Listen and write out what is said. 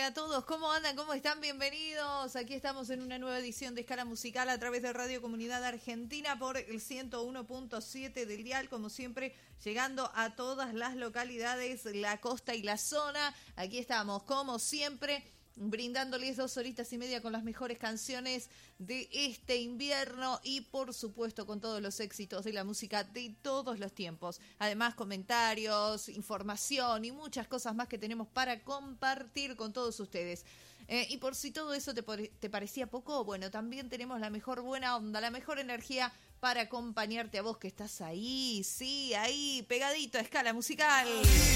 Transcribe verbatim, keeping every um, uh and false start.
tarde a todos. ¿Cómo andan? ¿Cómo están? Bienvenidos. Aquí estamos en una nueva edición de Escala Musical a través de Radio Comunidad Argentina por el ciento uno punto siete del dial, como siempre, llegando a todas las localidades, la costa y la zona. Aquí estamos, como siempre, brindándoles dos horitas y media con las mejores canciones de este invierno y por supuesto con todos los éxitos de la música de todos los tiempos. Además, comentarios, información y muchas cosas más que tenemos para compartir con todos ustedes. Eh, y por si todo eso te, te parecía poco, bueno, también tenemos la mejor buena onda, la mejor energía para acompañarte a vos que estás ahí, sí, ahí, pegadito a Escala Musical.